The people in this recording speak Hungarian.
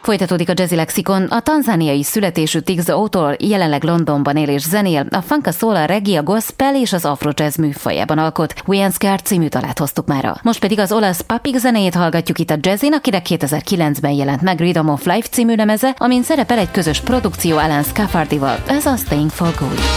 Folytatódik a Jazzy Lexikon. A tanzániai születésű Tigz Ótól jelenleg Londonban él és zenél, a funk, a soul, a reggae, a gospel és az afro-jazz műfajában alkot. We Ain't Scared című dalát hoztuk mára. Most pedig az olasz Papik zenéjét hallgatjuk itt a Jazzyn, akinek 2009-ben jelent meg Rhythm of Life című lemeze, amin szerepel egy közös produkció Alan Scaffardival. Ez a Staying for Good.